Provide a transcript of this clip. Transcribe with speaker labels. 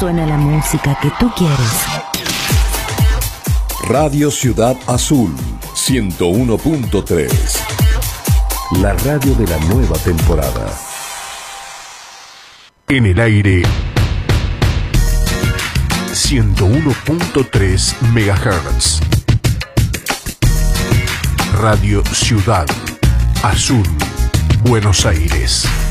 Speaker 1: suena la música que tú quieres.
Speaker 2: Radio Ciudad Azul 101.3. La radio de la nueva temporada.
Speaker 3: En el aire 101.3 MHz. Radio Ciudad Azul, Buenos Aires.